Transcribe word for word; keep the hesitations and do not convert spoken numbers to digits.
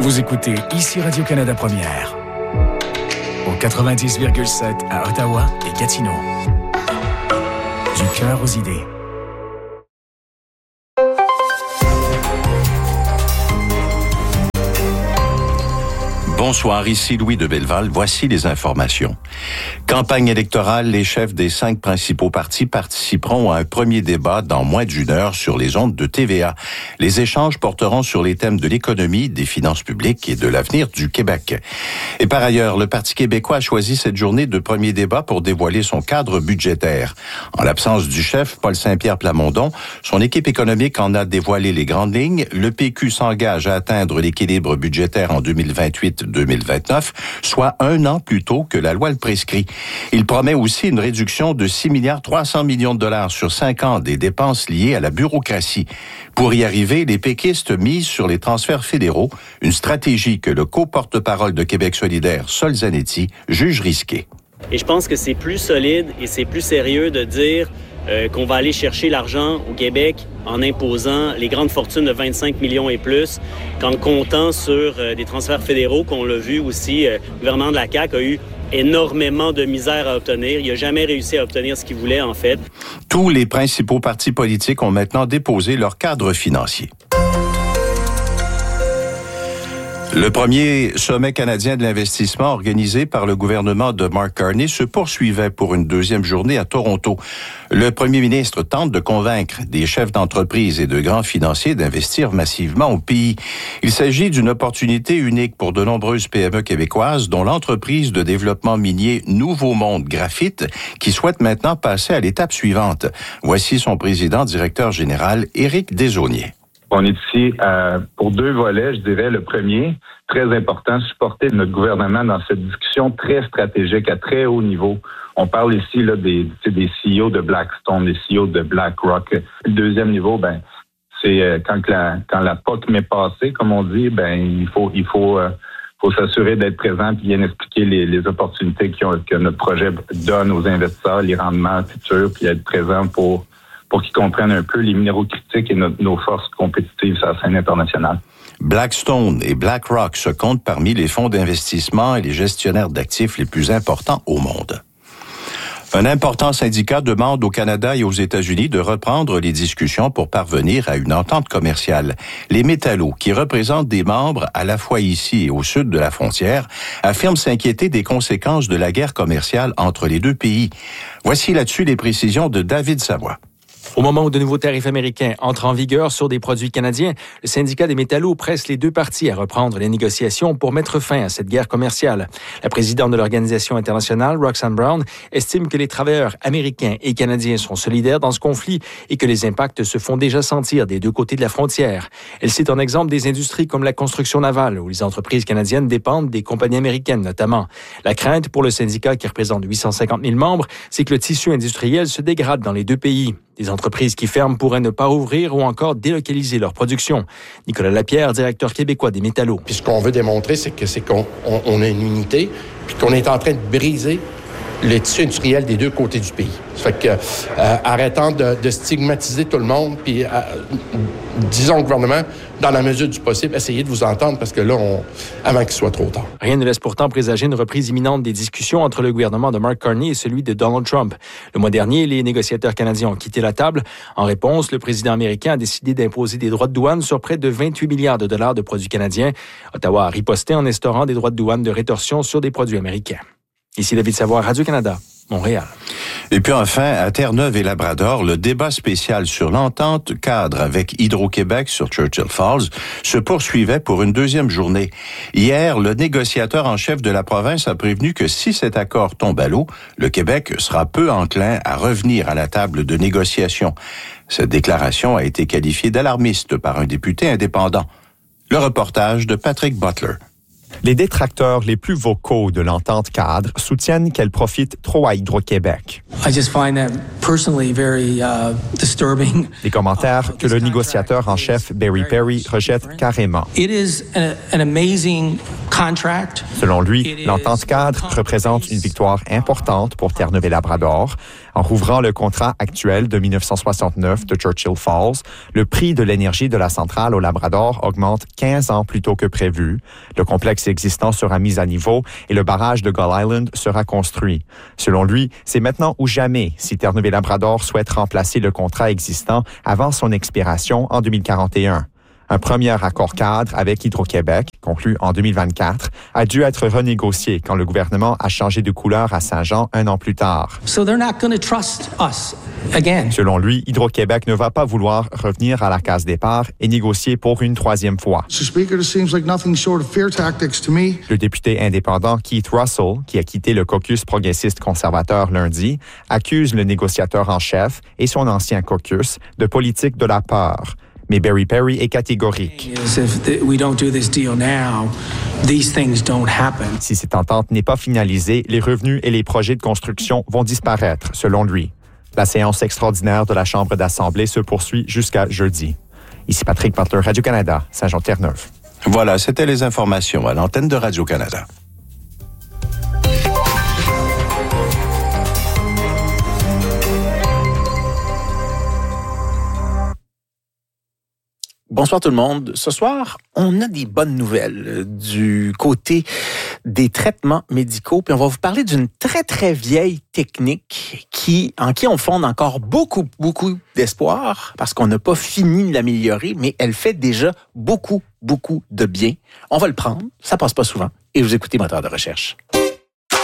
Vous écoutez ici Radio-Canada Première. Au quatre-vingt-dix virgule sept à Ottawa et Gatineau. Du cœur aux idées. Bonsoir, ici Louis de Belleval. Voici les informations. Campagne électorale, les chefs des cinq principaux partis participeront à un premier débat dans moins d'une heure sur les ondes de T V A. Les échanges porteront sur les thèmes de l'économie, des finances publiques et de l'avenir du Québec. Et par ailleurs, le Parti québécois a choisi cette journée de premier débat pour dévoiler son cadre budgétaire. En l'absence du chef, Paul Saint-Pierre Plamondon, son équipe économique en a dévoilé les grandes lignes. Le P Q s'engage à atteindre l'équilibre budgétaire en deux mille vingt-huit deux mille vingt-neuf, soit un an plus tôt que la loi le prescrit. Il promet aussi une réduction de six milliards trois cents millions de dollars sur cinq ans des dépenses liées à la bureaucratie. Pour y arriver, les péquistes misent sur les transferts fédéraux, une stratégie que le co-porte-parole de Québec solidaire, Sol Zanetti, juge risquée. Et je pense que c'est plus solide et c'est plus sérieux de dire euh, qu'on va aller chercher l'argent au Québec en imposant les grandes fortunes de vingt-cinq millions et plus, qu'en comptant sur euh, des transferts fédéraux qu'on l'a vu aussi, euh, le gouvernement de la C A Q a eu énormément de misère à obtenir. Il n'a jamais réussi à obtenir ce qu'il voulait, en fait. Tous les principaux partis politiques ont maintenant déposé leur cadre financier. Le premier sommet canadien de l'investissement organisé par le gouvernement de Mark Carney se poursuivait pour une deuxième journée à Toronto. Le premier ministre tente de convaincre des chefs d'entreprise et de grands financiers d'investir massivement au pays. Il s'agit d'une opportunité unique pour de nombreuses P M E québécoises, dont l'entreprise de développement minier Nouveau Monde Graphite, qui souhaite maintenant passer à l'étape suivante. Voici son président directeur général, Éric Desaulniers. On est ici euh, pour deux volets, je dirais. Le premier, très important, supporter notre gouvernement dans cette discussion très stratégique à très haut niveau. On parle ici là des, des C E O de Blackstone, des C E O de BlackRock. Le deuxième niveau, ben c'est euh, quand la quand la P O C m'est passée, comme on dit, ben il faut il faut euh, faut s'assurer d'être présent et bien expliquer les, les opportunités qui ont, que notre projet donne aux investisseurs, les rendements futurs, puis être présent pour pour qu'ils comprennent un peu les minéraux critiques et notre, nos forces compétitives sur la scène internationale. Blackstone et BlackRock se comptent parmi les fonds d'investissement et les gestionnaires d'actifs les plus importants au monde. Un important syndicat demande au Canada et aux États-Unis de reprendre les discussions pour parvenir à une entente commerciale. Les métallos, qui représentent des membres à la fois ici et au sud de la frontière, affirment s'inquiéter des conséquences de la guerre commerciale entre les deux pays. Voici là-dessus les précisions de David Savoie. Au moment où de nouveaux tarifs américains entrent en vigueur sur des produits canadiens, le syndicat des métallos presse les deux parties à reprendre les négociations pour mettre fin à cette guerre commerciale. La présidente de l'Organisation internationale, Roxanne Brown, estime que les travailleurs américains et canadiens sont solidaires dans ce conflit et que les impacts se font déjà sentir des deux côtés de la frontière. Elle cite un exemple des industries comme la construction navale, où les entreprises canadiennes dépendent des compagnies américaines notamment. La crainte pour le syndicat qui représente huit cent cinquante mille membres, c'est que le tissu industriel se dégrade dans les deux pays. Des entreprises qui ferment pourraient ne pas ouvrir ou encore délocaliser leur production. Nicolas Lapierre, directeur québécois des métallos. Puis ce qu'on veut démontrer, c'est que c'est qu'on on, on a une unité, puis qu'on est en train de briser le tissu industriel des deux côtés du pays. Ça fait que, euh, arrêtant de, de stigmatiser tout le monde, puis euh, disons au gouvernement, dans la mesure du possible, essayez de vous entendre, parce que là, on, avant qu'il soit trop tard. Rien ne laisse pourtant présager une reprise imminente des discussions entre le gouvernement de Mark Carney et celui de Donald Trump. Le mois dernier, les négociateurs canadiens ont quitté la table. En réponse, le président américain a décidé d'imposer des droits de douane sur près de vingt-huit milliards de dollars de produits canadiens. Ottawa a riposté en instaurant des droits de douane de rétorsion sur des produits américains. Ici David Savoie, Radio-Canada, Montréal. Et puis enfin, à Terre-Neuve et Labrador, le débat spécial sur l'entente cadre avec Hydro-Québec sur Churchill Falls se poursuivait pour une deuxième journée. Hier, le négociateur en chef de la province a prévenu que si cet accord tombe à l'eau, le Québec sera peu enclin à revenir à la table de négociation. Cette déclaration a été qualifiée d'alarmiste par un député indépendant. Le reportage de Patrick Butler. Les détracteurs les plus vocaux de l'entente cadre soutiennent qu'elle profite trop à Hydro-Québec. I just find that personally very uh, disturbing. Des commentaires que le négociateur en chef Barry Perry rejette carrément. It is an, an amazing contract. Selon lui, l'entente cadre représente une victoire importante pour Terre-Neuve-et-Labrador. En rouvrant le contrat actuel de dix-neuf cent soixante-neuf de Churchill Falls, le prix de l'énergie de la centrale au Labrador augmente quinze ans plus tôt que prévu. Le complexe existant sera mis à niveau et le barrage de Gull Island sera construit. Selon lui, c'est maintenant ou jamais si Terre-Neuve-et-Labrador souhaite remplacer le contrat existant avant son expiration en deux mille quarante et un. Un premier accord cadre avec Hydro-Québec, conclu en deux mille vingt-quatre, a dû être renégocié quand le gouvernement a changé de couleur à Saint-Jean un an plus tard. So they're not going to trust us again. Selon lui, Hydro-Québec ne va pas vouloir revenir à la case départ et négocier pour une troisième fois. Mister Speaker, this seems like nothing short of fear tactics to me. Le député indépendant Keith Russell, qui a quitté le caucus progressiste conservateur lundi, accuse le négociateur en chef et son ancien caucus de politique de la peur. Mais Barry Perry est catégorique. Si cette entente n'est pas finalisée, les revenus et les projets de construction vont disparaître, selon lui. La séance extraordinaire de la Chambre d'Assemblée se poursuit jusqu'à jeudi. Ici Patrick Butler, Radio-Canada, Saint-Jean-Terre-Neuve. Voilà, c'était les informations à l'antenne de Radio-Canada. Bonsoir tout le monde. Ce soir, on a des bonnes nouvelles du côté des traitements médicaux. Puis on va vous parler d'une très, très vieille technique qui, en qui on fonde encore beaucoup, beaucoup d'espoir parce qu'on n'a pas fini de l'améliorer, mais elle fait déjà beaucoup, beaucoup de bien. On va le prendre. Ça passe pas souvent. Et vous écoutez Moteur de recherche.